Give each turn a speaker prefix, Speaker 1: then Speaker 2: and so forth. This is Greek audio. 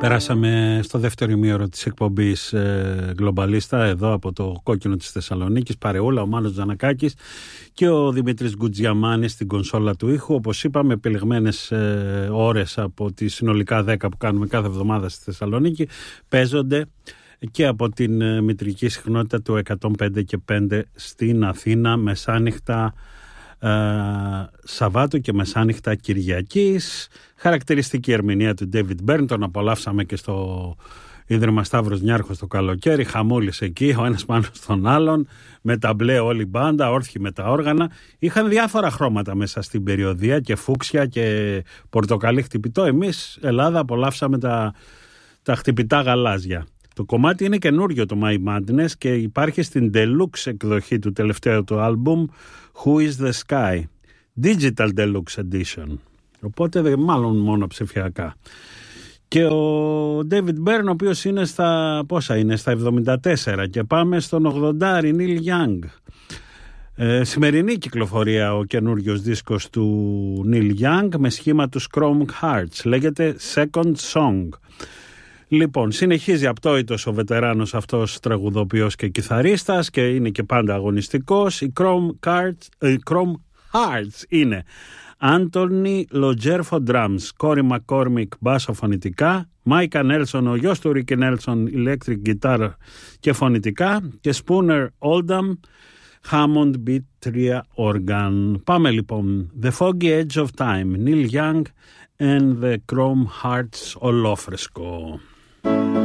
Speaker 1: Περάσαμε στο δεύτερο ημίωρο της εκπομπής Γκλομπαλίστα, εδώ από το κόκκινο της Θεσσαλονίκης, παρεούλα, ο Μάνος Τζανακάκης και ο Δημήτρης Γκουτζιαμάνης στην κονσόλα του ήχου. Όπως είπαμε, επιλεγμένες ώρες από τις συνολικά 10 που κάνουμε κάθε εβδομάδα στη Θεσσαλονίκη παίζονται και από την μητρική συχνότητα του 105 και 5 στην Αθήνα, μεσάνυχτα Σαββάτου και μεσάνυχτα Κυριακής. Χαρακτηριστική ερμηνεία του David Byrne, τον απολαύσαμε και στο Ίδρυμα Σταύρος Νιάρχος το καλοκαίρι, χαμούλης εκεί, ο ένας πάνω στον άλλον, με τα μπλε όλη η μπάντα, όρθιοι με τα όργανα. Είχαν διάφορα χρώματα μέσα στην περιοδία, και φούξια και πορτοκαλί χτυπητό. Εμείς, Ελλάδα, απολαύσαμε τα χτυπητά γαλάζια. Το κομμάτι είναι καινούριο, το My Madness, και υπάρχει στην deluxe εκδοχή του τελευταίου του άλμπουμ Who is the Sky, Digital Deluxe Edition. Οπότε μάλλον μόνο ψηφιακά. Και ο David Byrne, ο οποίος είναι στα 74, και πάμε στον 80, Neil Young. Σημερινή κυκλοφορία ο καινούριος δίσκος του Neil Young με σχήμα του Chrome Hearts, λέγεται Second Song. Λοιπόν, συνεχίζει απτόητος ο βετεράνος αυτός τραγουδοποιός και κιθαρίστας και είναι και πάντα αγωνιστικός. Οι Chrome Hearts είναι Anthony Logerfo drums, Cory McCormick μπάσο φωνητικά, Micah Nelson, ο γιος του Ricky Nelson, electric guitar και φωνητικά, και Spooner Oldham, Hammond beat 3 organ. Πάμε λοιπόν. The Foggy Edge of Time, Neil Young and the Chrome Hearts, ολόφρεσκο.